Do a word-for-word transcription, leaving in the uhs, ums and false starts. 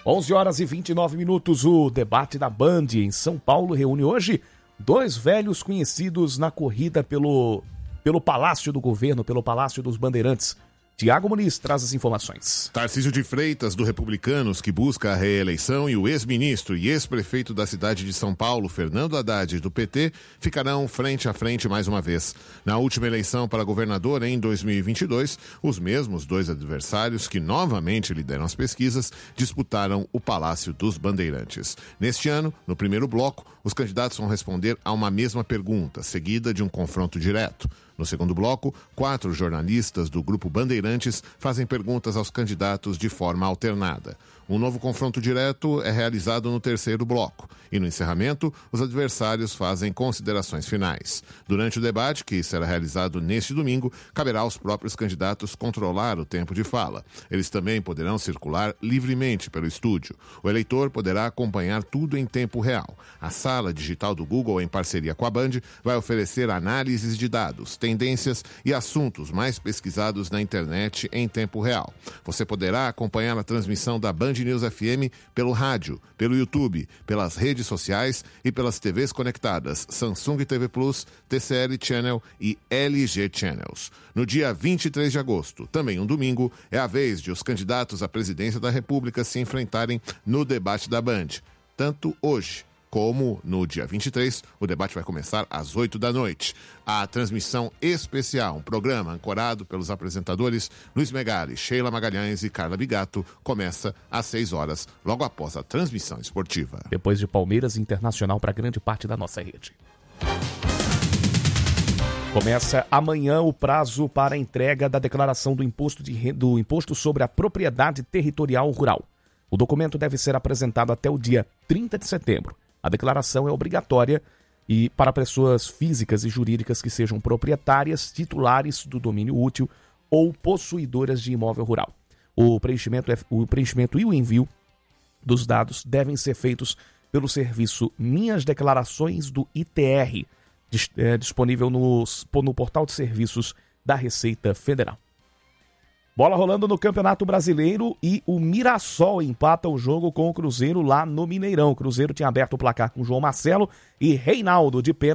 onze horas e vinte e nove minutos, o debate da Band em São Paulo reúne hoje dois velhos conhecidos na corrida pelo, pelo Palácio do Governo, pelo Palácio dos Bandeirantes. Tiago Muniz traz as informações. Tarcísio de Freitas, do Republicanos, que busca a reeleição, e o ex-ministro e ex-prefeito da cidade de São Paulo, Fernando Haddad, do P T, ficarão frente a frente mais uma vez. Na última eleição para governador, em dois mil e vinte e dois, os mesmos dois adversários, que novamente lideram as pesquisas, disputaram o Palácio dos Bandeirantes. Neste ano, no primeiro bloco, os candidatos vão responder a uma mesma pergunta, seguida de um confronto direto. No segundo bloco, quatro jornalistas do Grupo Bandeirantes fazem perguntas aos candidatos de forma alternada. Um novo confronto direto é realizado no terceiro bloco. E no encerramento, os adversários fazem considerações finais. Durante o debate, que será realizado neste domingo, caberá aos próprios candidatos controlar o tempo de fala. Eles também poderão circular livremente pelo estúdio. O eleitor poderá acompanhar tudo em tempo real. A sala digital do Google, em parceria com a Band, vai oferecer análises de dados, tendências e assuntos mais pesquisados na internet em tempo real. Você poderá acompanhar a transmissão da Band News F M pelo rádio, pelo YouTube, pelas redes sociais e pelas T Vs conectadas Samsung T V Plus, T C L Channel e L G Channels. No dia vinte e três de agosto, também um domingo, é a vez de os candidatos à presidência da República se enfrentarem no debate da Band. Tanto hoje como no dia vinte e três, o debate vai começar às oito da noite. A transmissão especial, um programa ancorado pelos apresentadores Luiz Megali, Sheila Magalhães e Carla Bigato, começa às seis horas, logo após a transmissão esportiva. Depois de Palmeiras, Internacional para grande parte da nossa rede. Começa amanhã o prazo para a entrega da declaração do imposto, de, do imposto sobre a propriedade territorial rural. O documento deve ser apresentado até o dia trinta de setembro. A declaração é obrigatória e para pessoas físicas e jurídicas que sejam proprietárias, titulares do domínio útil ou possuidoras de imóvel rural. O preenchimento, é, o preenchimento e o envio dos dados devem ser feitos pelo serviço Minhas Declarações do I T R, é, disponível nos, no portal de serviços da Receita Federal. Bola rolando no Campeonato Brasileiro e o Mirassol empata o jogo com o Cruzeiro lá no Mineirão. O Cruzeiro tinha aberto o placar com João Marcelo e Reinaldo de pênalti.